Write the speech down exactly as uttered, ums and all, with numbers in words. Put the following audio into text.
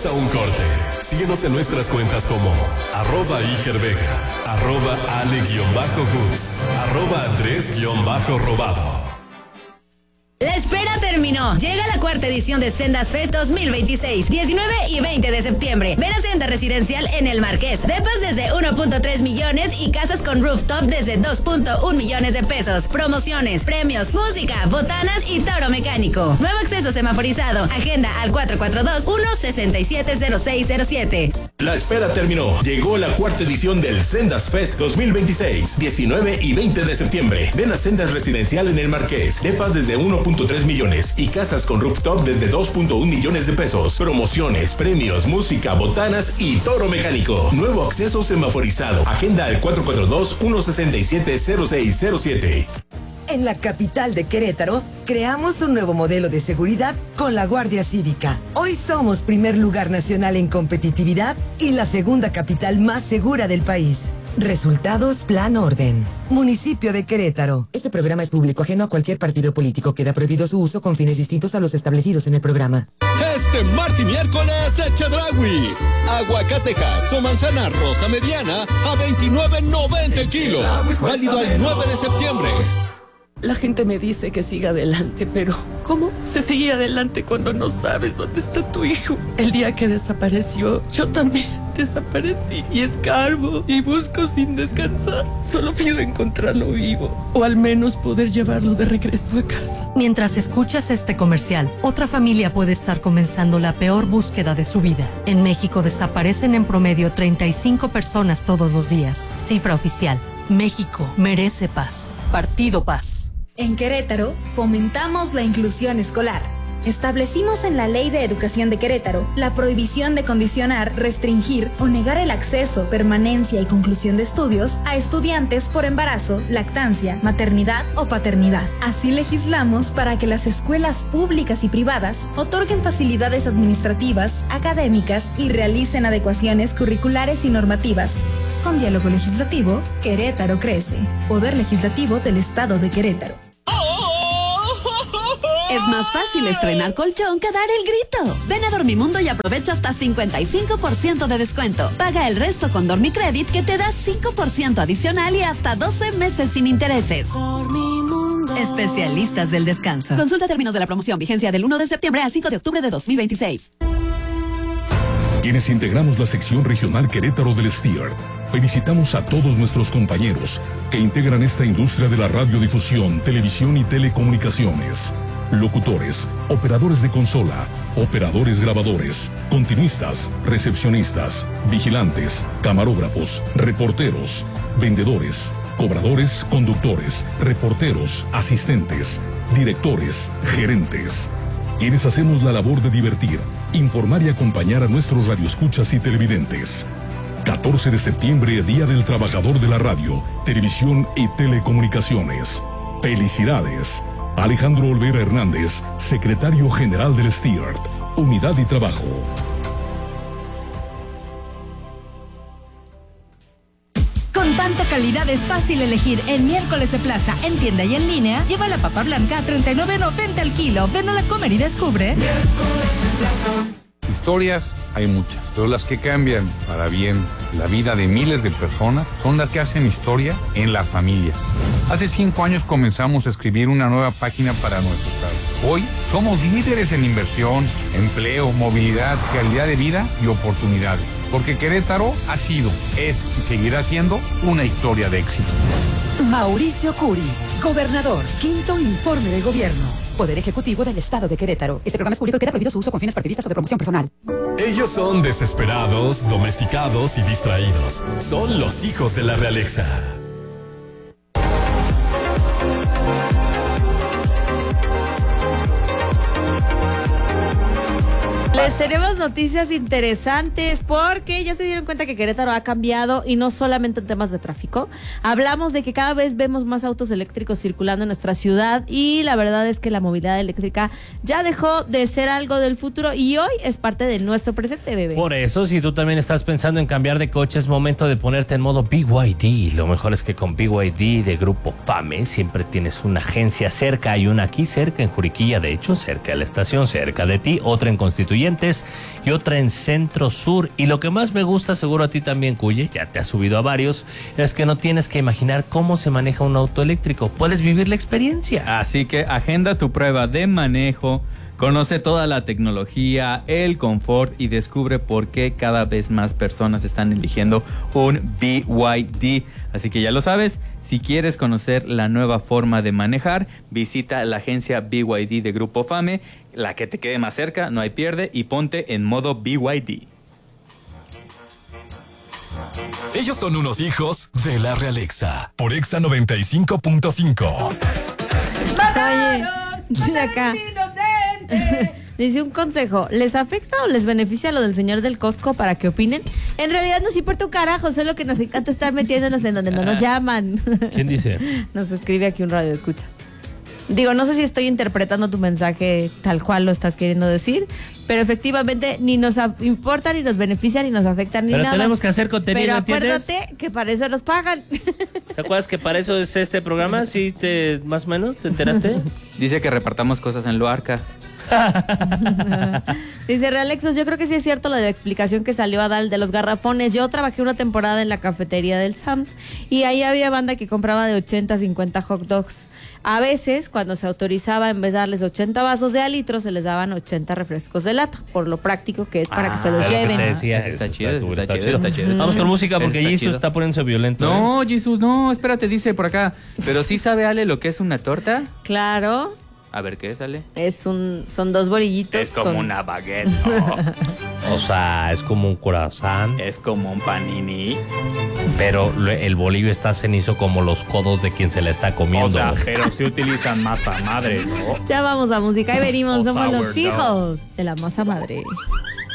Vamos a un corte. Síguenos en nuestras cuentas como arroba Iker Vega, arroba Ale-Gus, arroba Andrés-Robado. La espera terminó. Llega la cuarta edición de Sendas Fest dos mil veintiséis, diecinueve y veinte de septiembre. Ven a Senda Residencial en El Marqués. Depas desde uno punto tres millones y casas con rooftop desde dos punto uno millones de pesos. Promociones, premios, música, botanas y toro mecánico. Nuevo acceso semaforizado. Agenda al cuatro cuatro dos, uno seis siete, cero seis cero siete. La espera terminó. Llegó la cuarta edición del Sendas Fest dos mil veintiséis, diecinueve y veinte de septiembre. Ven a Sendas Residencial en El Marqués. Depas desde uno punto tres millones y casas con rooftop desde dos punto uno millones de pesos. Promociones, premios, música, botanas y toro mecánico. Nuevo acceso semaforizado. Agenda al cuatro cuatro dos, uno seis siete, cero seis cero siete. En la capital de Querétaro, creamos un nuevo modelo de seguridad con la Guardia Cívica. Hoy somos primer lugar nacional en competitividad y la segunda capital más segura del país. Resultados Plan Orden. Municipio de Querétaro. Este programa es público, ajeno a cualquier partido político. Queda prohibido su uso con fines distintos a los establecidos en el programa. Este martes y miércoles, Chedraui. Aguacatejas o manzana roja mediana a veintinueve noventa el kilo. Válido al nueve de septiembre. La gente me dice que siga adelante, pero ¿cómo se sigue adelante cuando no sabes dónde está tu hijo? El día que desapareció, yo también desaparecí y escarbo y busco sin descansar. Solo pido encontrarlo vivo o al menos poder llevarlo de regreso a casa. Mientras escuchas este comercial, otra familia puede estar comenzando la peor búsqueda de su vida. En México desaparecen en promedio treinta y cinco personas todos los días. Cifra oficial. México merece paz. Partido Paz. En Querétaro, fomentamos la inclusión escolar. Establecimos en la Ley de Educación de Querétaro la prohibición de condicionar, restringir o negar el acceso, permanencia y conclusión de estudios a estudiantes por embarazo, lactancia, maternidad o paternidad. Así legislamos para que las escuelas públicas y privadas otorguen facilidades administrativas, académicas y realicen adecuaciones curriculares y normativas. Con diálogo legislativo, Querétaro crece. Poder Legislativo del Estado de Querétaro. Es más fácil estrenar colchón que dar el grito. Ven a Dormimundo y aprovecha hasta cincuenta y cinco por ciento de descuento. Paga el resto con Dormicredit que te da cinco por ciento adicional y hasta doce meses sin intereses. Dormimundo. Especialistas del descanso. Consulta términos de la promoción. Vigencia del uno de septiembre al cinco de octubre de dos mil veintiséis. Quienes integramos la sección regional Querétaro del Stier, felicitamos a todos nuestros compañeros que integran esta industria de la radiodifusión, televisión y telecomunicaciones. Locutores, operadores de consola, operadores grabadores, continuistas, recepcionistas, vigilantes, camarógrafos, reporteros, vendedores, cobradores, conductores, reporteros, asistentes, directores, gerentes. Quienes hacemos la labor de divertir, informar y acompañar a nuestros radioescuchas y televidentes. catorce de septiembre, Día del Trabajador de la Radio, Televisión y Telecomunicaciones. ¡Felicidades! Alejandro Olvera Hernández, Secretario General del Stier, Unidad y Trabajo. Con tanta calidad es fácil elegir. En Miércoles de Plaza, en tienda y en línea, lleva la papa blanca a treinta y nueve noventa el kilo. Ven a la comer y descubre. Miércoles de Plaza. Historias hay muchas, pero las que cambian para bien la vida de miles de personas son las que hacen historia en las familias. Hace cinco años comenzamos a escribir una nueva página para nuestro estado. Hoy somos líderes en inversión, empleo, movilidad, calidad de vida y oportunidades. Porque Querétaro ha sido, es y seguirá siendo una historia de éxito. Mauricio Curi, gobernador, quinto informe de gobierno. Poder Ejecutivo del Estado de Querétaro. Este programa es público y queda prohibido su uso con fines partidistas o de promoción personal. Ellos son desesperados, domesticados y distraídos. Son los hijos de la realeza. Les tenemos noticias interesantes porque ya se dieron cuenta que Querétaro ha cambiado y no solamente en temas de tráfico. Hablamos de que cada vez vemos más autos eléctricos circulando en nuestra ciudad y la verdad es que la movilidad eléctrica ya dejó de ser algo del futuro y hoy es parte de nuestro presente, bebé. Por eso, si tú también estás pensando en cambiar de coche, es momento de ponerte en modo B Y D. Lo mejor es que con B Y D de Grupo PAME siempre tienes una agencia cerca. Hay una aquí cerca en Juriquilla, de hecho, cerca de la estación, cerca de ti, otra en Constituyente Insurgentes y otra en Centro Sur. Y lo que más me gusta, seguro a ti también, Cuye, ya te has subido a varios, es que no tienes que imaginar cómo se maneja un auto eléctrico. Puedes vivir la experiencia. Así que agenda tu prueba de manejo, conoce toda la tecnología, el confort y descubre por qué cada vez más personas están eligiendo un B Y D. Así que ya lo sabes, si quieres conocer la nueva forma de manejar, visita la agencia B Y D de Grupo Fame, la que te quede más cerca, no hay pierde, y ponte en modo B Y D. Ellos son unos hijos de la Realexa. Por Exa noventa y cinco punto cinco. Oye, de acá. Dice un consejo, ¿les afecta o les beneficia lo del señor del Costco para que opinen? En realidad nos importa un carajo, solo que nos encanta estar metiéndonos en donde no nos llaman. ¿Quién dice? Nos escribe aquí un radio escucha. Digo, no sé si estoy interpretando tu mensaje tal cual lo estás queriendo decir, pero efectivamente ni nos importa, ni nos beneficia, ni nos afecta, ni pero nada. Pero tenemos que hacer contenido, pero ¿entiendes? acuérdate que para eso nos pagan. ¿Te acuerdas que para eso es este programa? ¿Sí te, más o menos, te enteraste? Dice que repartamos cosas en Loarca. Dice Realexos, yo creo que sí es cierto lo de la explicación que salió a Adal de los garrafones. Yo trabajé una temporada en la cafetería del Sams y ahí había banda que compraba de ochenta a cincuenta hot dogs. A veces, cuando se autorizaba, en vez de darles ochenta vasos de a litro, se les daban ochenta refrescos de lata, por lo práctico que es para ah, que se los lleven. Que decía, está, está, chido, está, está, está, chido, chido, está chido. Vamos con música porque Jesús está, está poniéndose violento. No, ¿eh? Jesús, no, espérate, dice por acá. Pero sí sabe Ale lo que es una torta. Claro. A ver, ¿qué es, Ale? Es un, son dos bolillitos. Es como con... una baguette, ¿no? O sea, es como un croissant. Es como un panini. Pero el bolillo está cenizo como los codos de quien se la está comiendo. O sea, pero sí utilizan masa madre, ¿no? Ya vamos a música y venimos. O Somos sour, los hijos no. de la masa madre.